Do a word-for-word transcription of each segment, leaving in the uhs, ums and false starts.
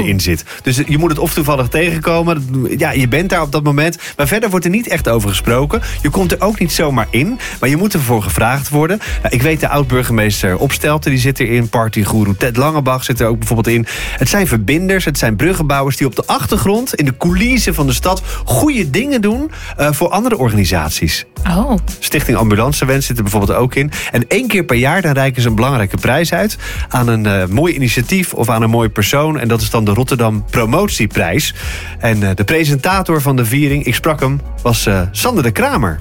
oh. in zit. Dus je moet het of toevallig tegenkomen. Ja, je bent daar op dat moment. Maar verder wordt er niet echt over gesproken. Je komt er ook niet zomaar in. Maar je moet ervoor gevraagd worden. Nou, ik weet de oud-burgemeester Opstelten, die zit erin. Partygoeroe Ted Langebach zit er ook bijvoorbeeld in. Het zijn verbinders, het zijn bruggenbouwers die op de achtergrond, in de coulissen van de stad, goede dingen doen uh, voor andere organisaties. Oh. Stichting Ambulancewens zit er bijvoorbeeld ook in. En één keer per jaar dan reiken ze een belangrijke prijs uit aan een uh, mooi initiatief of aan een mooie persoon. En dat is dan de Rotterdam Promotieprijs. En uh, de presentator van de viering, ik sprak hem, was uh, Sander de Kramer.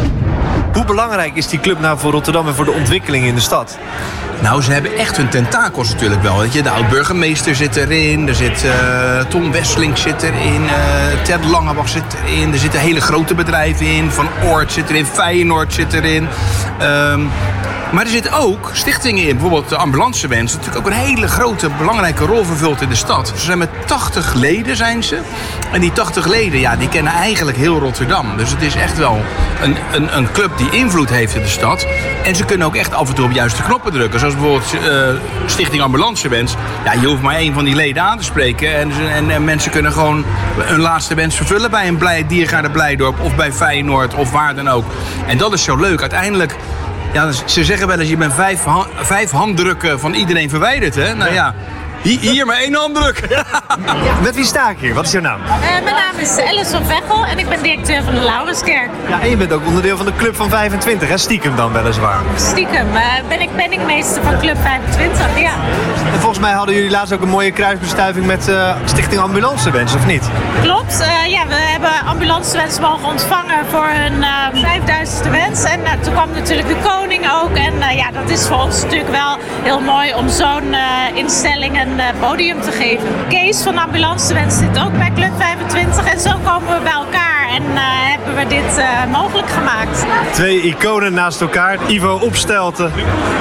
Hoe belangrijk is die club nou voor Rotterdam en voor de ontwikkeling in de stad? Nou, ze hebben echt hun tentakels natuurlijk wel. Weet je? De oud-burgemeester zit erin. Er zit uh, Tom Wesseling zit erin. Uh, Ted Langebach zit erin. Er zitten hele grote bedrijven in. Van Oort zit erin. Feyenoord zit erin. Um, maar er zitten ook stichtingen in. Bijvoorbeeld de Ambulancewens. Dat natuurlijk ook een hele grote, belangrijke rol vervult in de stad. Ze zijn met tachtig leden zijn ze. En die tachtig leden, ja, die kennen eigenlijk heel Rotterdam. Dus het is echt wel een, een, een club die invloed heeft in de stad. En ze kunnen ook echt af en toe op juiste knoppen drukken. Zoals bijvoorbeeld uh, Stichting Ambulancewens. Ja, je hoeft maar één van die leden aan te spreken. En, en, en mensen kunnen gewoon hun laatste wens vervullen bij een blij, Diergaarde Blijdorp of bij Feyenoord of waar dan ook. En dat is zo leuk. Uiteindelijk, ja, ze zeggen wel eens, je bent vijf, vijf handdrukken van iedereen verwijderd. Hè? Nou ja, hier maar één handdruk. Ja. Met wie sta ik hier? Wat is jouw naam? Uh, mijn naam is Alice van Veghel en ik ben directeur van de Laurenskerk. Ja, en je bent ook onderdeel van de Club van vijfentwintig, hè? Stiekem dan weliswaar. Stiekem uh, ben ik penningmeester van Club vijfentwintig, ja. En volgens mij hadden jullie laatst ook een mooie kruisbestuiving met uh, Stichting Ambulancewens, of niet? Klopt, uh, ja, we hebben Ambulancewens mogen ontvangen voor hun uh, vijfduizendste wens. En uh, toen kwam natuurlijk de koning ook. En uh, ja, dat is voor ons natuurlijk wel heel mooi om zo'n uh, instelling een uh, podium te geven. Kees van Ambulancewens zit ook bij Club vijfentwintig. En zo komen we bij elkaar en uh, hebben we dit uh, mogelijk gemaakt. Twee iconen naast elkaar. Ivo Opstelten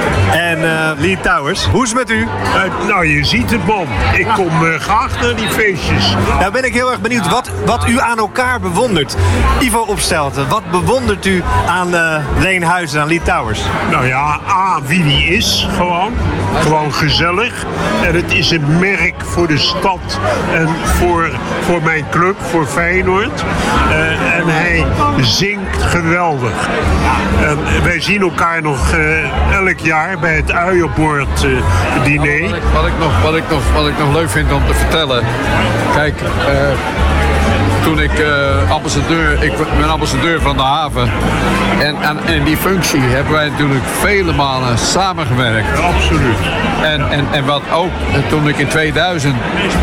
en uh, Lee Towers. Hoe is het met u? Uh, nou, je ziet het, man. Ik kom uh, graag naar die feestjes. Nou ben ik heel erg benieuwd wat, wat u aan elkaar bewondert. Ivo Opstelten, wat bewondert u aan uh, Leen Huizen, aan Lee Towers? Nou ja, A, wie die is, gewoon. Gewoon gezellig. En het is een merk voor de stad en voor, voor mijn club, voor Feyenoord. Uh, en hij zingt geweldig. En wij zien elkaar nog uh, elk jaar bij het uienbord uh, diner. Wat ik, nog, wat, ik nog, wat ik nog leuk vind om te vertellen. Kijk, uh, toen ik uh, ambassadeur, ik ben ambassadeur van de haven. En, en in die functie hebben wij natuurlijk vele malen samengewerkt. Ja, absoluut. En, en, en wat ook, toen ik in tweeduizend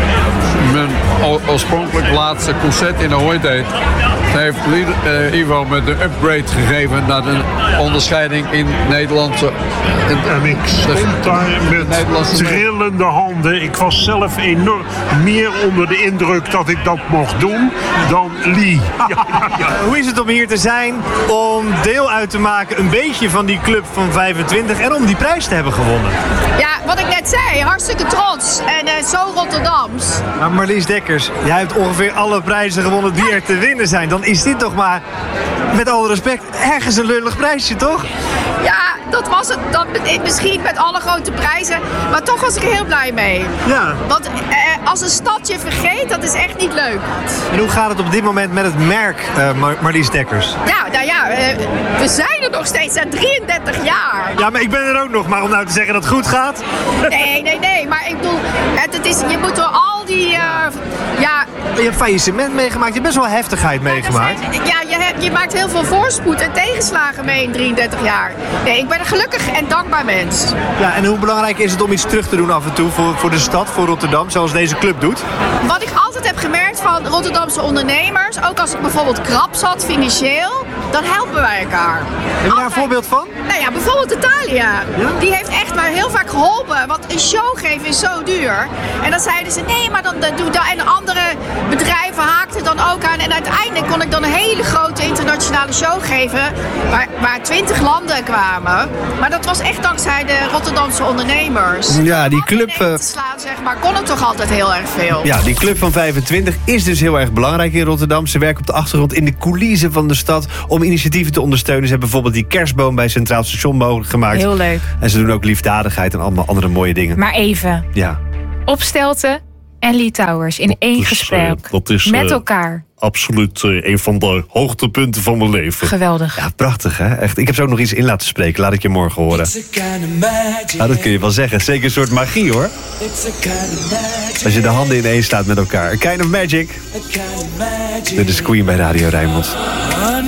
mijn oorspronkelijk laatste concert in Ahoy deed, heeft uh, Ivo me de upgrade gegeven naar de onderscheiding in Nederlandse. En, en ik stond daar met trillende handen. Ik was zelf enorm meer onder de indruk dat ik dat mocht doen dan Lee. Ja, ja, ja. Hoe is het om hier te zijn, om deel uit te maken een beetje van die Club van vijfentwintig en om die prijs te hebben gewonnen? Ja, wat ik net zei, hartstikke trots en uh, zo Rotterdams. Maar Marlies Dekkers, jij hebt ongeveer alle prijzen gewonnen die er te winnen zijn. Dan is dit toch maar, met alle respect, ergens een lullig prijsje, toch? Ja, dat was het. Dat, misschien met alle grote prijzen. Maar toch was ik er heel blij mee. Ja. Want eh, als een stad je vergeet, dat is echt niet leuk. En hoe gaat het op dit moment met het merk uh, Mar- Marlies Dekkers? Ja, nou ja, uh, we zijn er nog steeds na drieëndertig jaar. Ja, maar ik ben er ook nog. Maar om nou te zeggen dat het goed gaat? Nee, nee, nee. Maar ik bedoel, het, het is, je moet door al die... Uh, ja, je hebt faillissement meegemaakt. Je hebt best wel heftigheid meegemaakt. Ja, je, hebt, je maakt heel veel voorspoed en tegenslagen mee in drieëndertig jaar. Nee, ik ben een gelukkig en dankbaar mens. Ja, en hoe belangrijk is het om iets terug te doen af en toe voor, voor de stad, voor Rotterdam, zoals deze club doet? Wat ik altijd heb gemerkt van Rotterdamse ondernemers, ook als ik bijvoorbeeld krap zat financieel, dan helpen wij elkaar. Heb je daar een voorbeeld van? Nou ja, bijvoorbeeld Italia. Ja? Die heeft echt mij heel vaak geholpen, want een show geven is zo duur. En dan zeiden ze, nee, maar dan doe dat. En andere bedrijven haakten dan ook aan. En uiteindelijk kon ik dan een hele grote internationale show geven, waar, waar twintig landen kwamen. Maar dat was echt dankzij de Rotterdamse ondernemers. Ja, die club... Te slaan, zeg maar, kon het toch altijd heel erg veel. Ja, die Club van vijfentwintig is dus heel erg belangrijk in Rotterdam. Ze werken op de achtergrond in de coulissen van de stad om initiatieven te ondersteunen. Ze hebben bijvoorbeeld die kerstboom bij Centraal Station mogelijk gemaakt. Heel leuk. En ze doen ook liefdadigheid en allemaal andere mooie dingen. Maar even. Ja. Opstelten en Lee Towers in één is, gesprek. uh, dat is, met uh, elkaar. Absoluut uh, een van de hoogtepunten van mijn leven. Geweldig. Ja, prachtig hè. Echt. Ik heb zo ook nog iets in laten spreken. Laat ik je morgen horen. Nou, dat kun je wel zeggen. Zeker een soort magie hoor. Als je de handen ineens staat met elkaar. A kind of magic. Dit is Queen bij Radio Rijnmond.